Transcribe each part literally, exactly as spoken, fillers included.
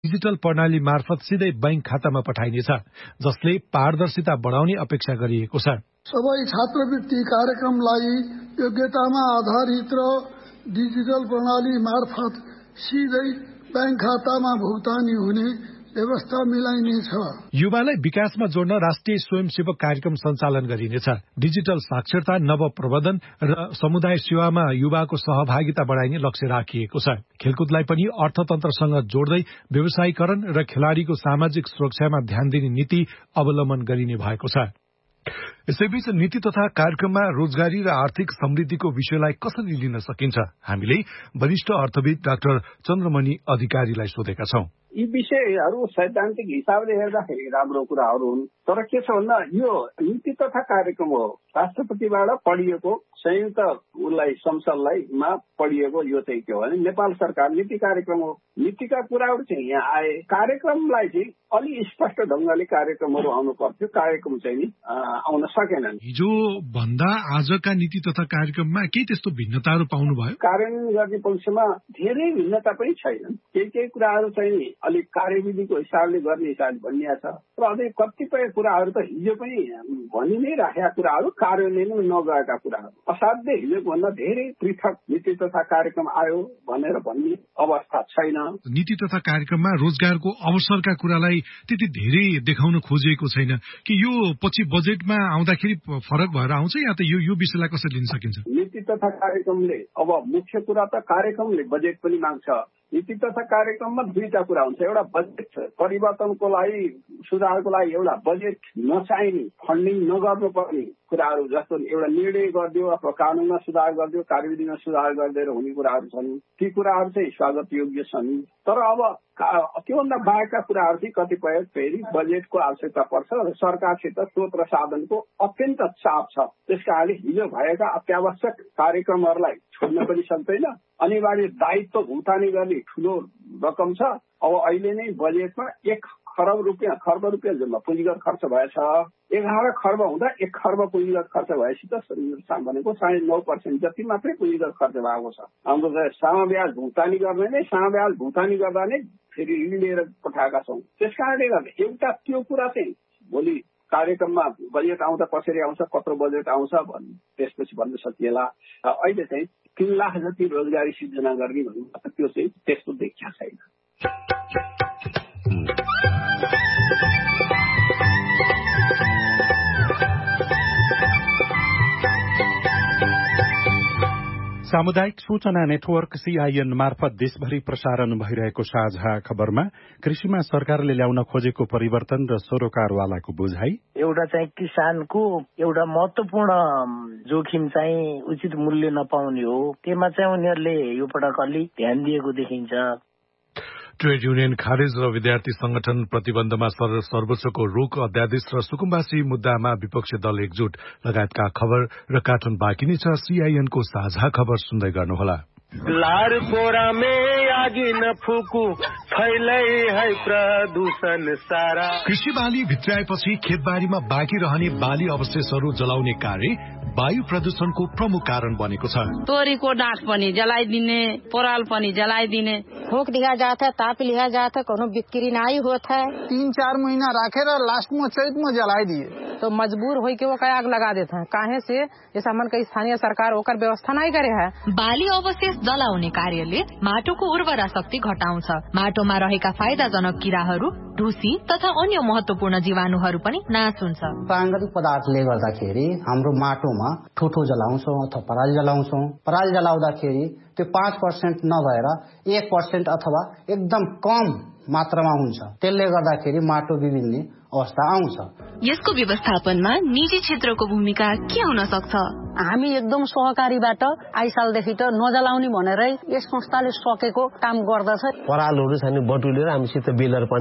Digital प्रणाली मार्फत सिधै बैंक खातामा पठाइनेछ, जसले पारदर्शिता बढाउने अपेक्षा गरिएको छ। सबै छात्रवृत्ति कार्यक्रमलाई योग्यतामा आधारित र डिजिटल प्रणाली मार्फत सिधै बैंक खातामा भुक्तानी हुने व्यवस्था मिलाइनेछ। युवालाई विकासमा जोड्न राष्ट्रिय स्वयंसेवक कार्यक्रम सञ्चालन गरिनेछ। डिजिटल साक्षरता, नव प्रबन्धन र समुदाय सेवामा युवाको सहभागिता बढाइने लक्ष्य राखिएको छ। खेलकुदलाई पनि अर्थतन्त्रसँग जोड्दै व्यवसायीकरण र खेलाडीको सामाजिक सुरक्षामा ध्यान दिने नीति अवलम्बन गरिने भएको छ। यसैबीच नीति तथा कार्यक्रममा रोजगारी र आर्थिक समृद्धिको विषयलाई कसरी लिन सकिन्छ, हामीले वरिष्ठ अर्थविद डाक्टर चन्द्रमणि अधिकारीलाई सोधेका छौं। यी विषयहरू सैद्धान्तिक हिसाबले हेर्दाखेरि राम्रो कुराहरू हुन्, तर के छ भन्दा यो नीति तथा कार्यक्रम हो राष्ट्रपतिबाट पढिएको, संयुक्त उसलाई संसदलाई मा पढिएको। यो चाहिँ के हो भने नेपाल सरकार नीति कार्यक्रम हो। नीतिका कुराहरू चाहिँ यहाँ आए, कार्यक्रमलाई चाहिँ अलि स्पष्ट ढंगले कार्यक्रमहरू आउनु पर्थ्यो, कार्यक्रम चाहिँ नि आउन सकेनन्। हिजो भन्दा आजका नीति तथा कार्यक्रममा के त्यस्तो भिन्नताहरू पाउनुभयो? कार्यान्वयन गर्ने पक्षमा धेरै भिन्नता पनि छैनन्। केही केही कुराहरू चाहिँ अलिक कार्यविधिको हिसाबले गर्ने हिसाबले भनिएको छ, र अझै कतिपय कुराहरू त हिजो पनि भनि नै राखेका कुराहरू कार्यान्वयन नगएका कुराहरू, असाध्यै हिजोको भन्दा धेरै पृथक नीति तथा कार्यक्रम आयो भनेर भन्ने अवस्था छैन। नीति तथा कार्यक्रममा रोजगारको अवसरका कुरालाई त्यति धेरै देखाउन खोजिएको छैन कि यो पछि बजेटमा आउँदाखेरि फरक भएर आउँछ, या त यो यो विषयलाई कसरी लिन सकिन्छ? नीति तथा कार्यक्रमले अब मुख्य कुरा त कार्यक्रमले बजेट पनि माग्छ। नीति तथा कार्यक्रममा दुईटा कुरा हुन्छ, एउटा बजेट परिवर्तनको लागि, सुधारको लागि एउटा बजेट नचाहिने, फन्डिङ नगर्नुपर्ने कुराहरू, जस्तो एउटा निर्णय गरिदियो अथवा कानूनमा सुधार गरिदियो, कार्यविधिमा सुधार गरिदिएर हुने कुराहरू छन्। ती कुराहरू चाहिँ स्वागत योग्य छन्। तर अब त्योभन्दा बाहेकका कुराहरू चाहिँ कतिपय फेरि बजेटको आवश्यकता पर्छ र सरकारसित स्रोत र साधनको अत्यन्त चाप छ। त्यस कारणले हिजो भएका अत्यावश्यक कार्यक्रमहरूलाई छोड्न पनि सक्दैन। अनिवार्य दायित्व भुक्तानी गर्ने ठूलो रकम छ। अब अहिले नै बजेटमा एक खरब रुपियाँ खर्ब रुपियाँ जम्मा पुँजीगत खर्च भएछ। एघार खर्ब हुँदा एक खर्ब पुँजीगत खर्च भएपछि त भनेको साढे नौ पर्सेन्ट जति मात्रै पुँजीगत खर्च भएको छ। हाम्रो सामा ब्याज भुक्तानी गर्ने नै सामा ब्याज भुक्तानी गर्दा नै फेरि ऋण लिएर पठाएका छौँ। त्यस कारणले गर्दा एउटा त्यो कुरा चाहिँ भोलि कार्यक्रममा बजेट आउँदा कसरी आउँछ, कत्रो बजेट आउँछ भन्ने त्यसपछि भन्न सकिएला। अहिले चाहिँ तीन लाख जति रोजगारी सिर्जना गर्ने भन्नु त्यो चाहिँ त्यस्तो देखिया छैन। सामुदायिक सूचना नेटवर्क सीआईएन मार्फत देशभरि प्रसारण भइरहेको साझा खबरमा कृषिमा सरकारले ल्याउन खोजेको परिवर्तन र सरोकारवालाको बुझाइ। एउटा चाहिँ किसानको एउटा महत्वपूर्ण जोखिम चाहिँ उचित मूल्य नपाउने हो, त्यसमा चाहिँ उनीहरूले यो पटक अलि ध्यान दिएको देखिन्छ। ट्रेड युनियन खारेज र विद्यार्थी संगठन प्रतिबन्धमा सर्वोच्चको रोक अध्यादेश र सुकुम्बासी मुद्दामा विपक्षी दल एकजुट लगायतका खबर र कार्टुन बाँकी नै छ। सीआईएनको साझा खबर सुन्दै गर्नुहोला। लार पोरामे आगी न फुकु फैलै है प्रदूषण सारा। कृषि बाली भित्राएपछि खेतबारीमा बाँकी रहने बाली अवशेषहरू जलाउने कार्य वायु प्रदूषणको प्रमुख कारण बनेको छ। तोरीको डाँठ पनि जलाइदिने, पराल पनि जलाइदिने, ठोक दिया जाता है, ताप लिया जाता है, कोनो बिक्री नहीं होता है। तीन चार महीना रखे र लास्ट में चैत में जलाई दिए तो मजबूर हो के वो कई आग लगा देते हैं। काहे से जैसा मन कई स्थानीय सरकार होकर व्यवस्था नहीं करे है। बाली अवशेष जलाउने कार्यले माटोको उर्वरा शक्ति घटाउँछ। माटोमा रहेका फाइदाजनक किराहरू, ढुसी तथा अन्य महत्वपूर्ण जीवाणुहरू पनि नाश हुन्छ। प्राकृतिक पदार्थले गर्दाखेरि हाम्रो माटोमा ठुठो जलाउँछौँ अथवा पराल जलाउँछौँ। पराल जलाउँदाखेरि त्यो पाँच पर्सेन्ट नभएर एक पर्सेन्ट अथवा एकदम कम मात्रामा हुन्छ। त्यसले गर्दाखेरि माटो बिग्रिने अवस्था आउँछ। यसको व्यवस्थापनमा निजी क्षेत्रको भूमिका के हुन सक्छ? हामी एकदम सहकारीबाट आइसालदेखि त नजलाउने भनेरै यस संस्थाले सकेको काम गर्दछ। परालहरू छन् बटुलेर हामीसित बेलर पनि छ,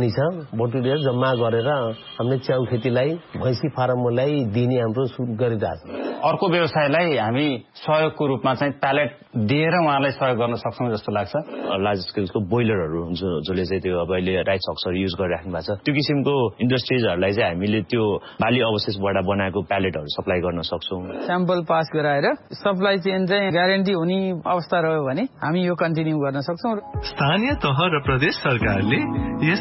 बटुलेर जम्मा गरेर हामीले च्याउ खेतीलाई भैँसी फार्मलाई दिने हाम्रो सुरु गरिरहेछ। अर्को व्यवसायलाई हामी सहयोगको रूपमा चाहिँ प्यालेट दिएर उहाँलाई सहयोग गर्न सक्छौँ जस्तो लाग्छ। लार्ज स्केलको बोइलरहरू जो जसले चाहिँ त्यो अब अहिले राइस हक्सहरू युज गरिराख्नु भएको छ त्यो किसिमको इन्डस्ट्रिजहरूलाई चाहिँ हामीले त्यो बाली अवशेषबाट बनाएको प्यालेटहरू सप्लाई गर्न सक्छौँ। स्याम्पल पास गराएर सप्लाई चेन चाहिँ ग्यारेन्टी हुने अवस्था रह्यो भने हामी यो कन्टिन्यू गर्न सक्छौँ। स्थानीय तह र प्रदेश सरकारले